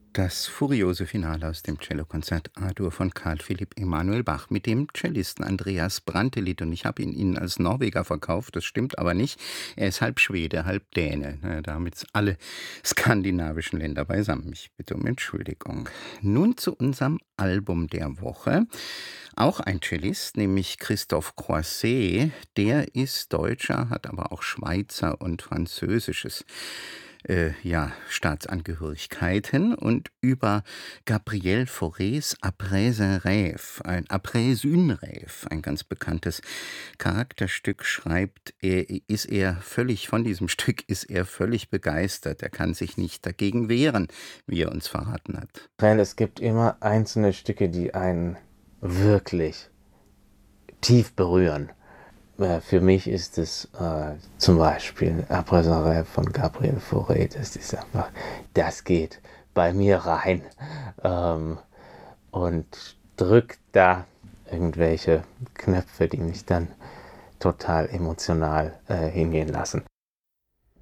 Das furiose Finale aus dem Cellokonzert A-Dur von Carl Philipp Emanuel Bach mit dem Cellisten Andreas Brantelid. Und ich habe ihn Ihnen als Norweger verkauft, das stimmt aber nicht. Er ist halb Schwede, halb Däne. Damit alle skandinavischen Länder beisammen. Ich bitte um Entschuldigung. Nun zu unserem Album der Woche. Auch ein Cellist, nämlich Christophe Croisset. Der ist Deutscher, hat aber auch Schweizer und französisches Staatsangehörigkeiten, und über Gabriel Faurés Après une rêve, ein ganz bekanntes Charakterstück, schreibt er, von diesem Stück ist er völlig begeistert. Er kann sich nicht dagegen wehren, wie er uns verraten hat. Weil es gibt immer einzelne Stücke, die einen wirklich tief berühren. Für mich ist es zum Beispiel Après un rêve von Gabriel Fauré. Das ist einfach, das geht bei mir rein und drückt da irgendwelche Knöpfe, die mich dann total emotional hingehen lassen.